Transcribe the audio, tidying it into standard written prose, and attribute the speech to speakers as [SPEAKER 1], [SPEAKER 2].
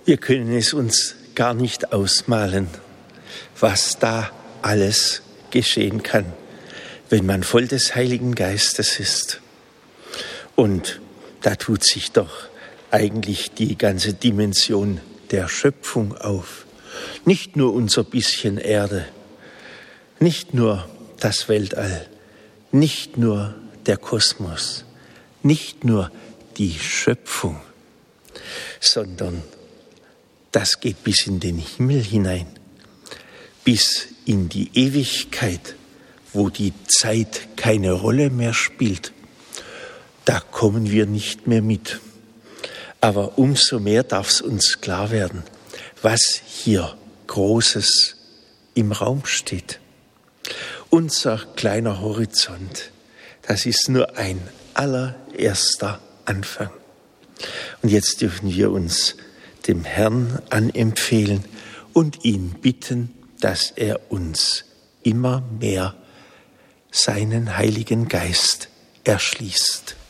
[SPEAKER 1] Wir können es uns gar nicht ausmalen, was da alles geschehen kann, wenn man voll des Heiligen Geistes ist. Und da tut sich doch eigentlich die ganze Dimension der Schöpfung auf. Nicht nur unser bisschen Erde, nicht nur das Weltall, nicht nur der Kosmos, nicht nur die Schöpfung, sondern das geht bis in den Himmel hinein, bis in die Ewigkeit, wo die Zeit keine Rolle mehr spielt. Da kommen wir nicht mehr mit. Aber umso mehr darf es uns klar werden, was hier Großes im Raum steht. Unser kleiner Horizont, das ist nur ein allererster Anfang. Und jetzt dürfen wir uns dem Herrn anempfehlen und ihn bitten, dass er uns immer mehr seinen Heiligen Geist erschließt.